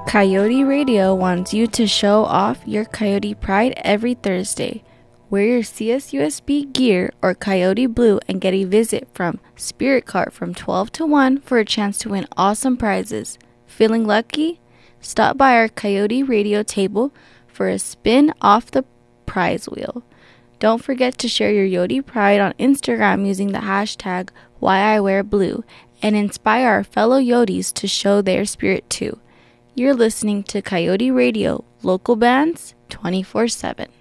Coyote Radio wants you to show off your Coyote pride every Thursday. Wear your CSUSB gear or Coyote blue and get a visit from Spirit Cart from 12 to 1 for a chance to win awesome prizes. Feeling lucky? Stop by our Coyote Radio table for a spin off the prize wheel. Don't forget to share your Yodi pride on Instagram using the hashtag WhyIWearBlue and inspire our fellow Yodis to show their spirit too. You're listening to Coyote Radio, local bands 24/7.